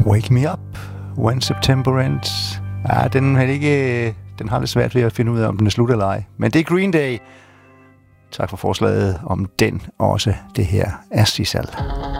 Wake Me Up When September Ends. Ja, den har lidt svært ved at finde ud af, om den er slut eller ej. Men det er Green Day. Tak for forslaget om den også. Det her er Sissal.